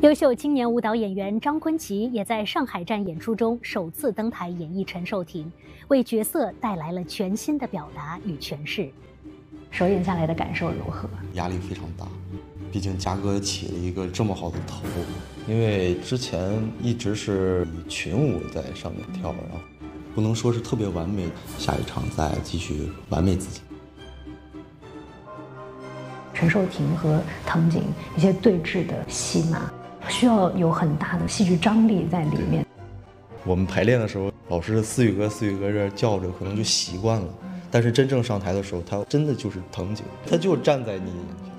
优秀青年舞蹈演员张坤琪也在上海站演出中首次登台演绎陈寿亭，为角色带来了全新的表达与诠释。首演下来的感受如何？ 压力非常大，毕竟嘉哥起了一个这么好的头， 因为之前一直是以群舞在上面跳，然后不能说是特别完美，下一场再继续完美自己。 陈寿亭和藤井一些对峙的戏码，需要有很大的戏剧张力在里面。 我们排练的时候，老师思雨哥这叫着，可能就习惯了。但是真正上台的时候，他真的就是藤井，他就站在你眼前。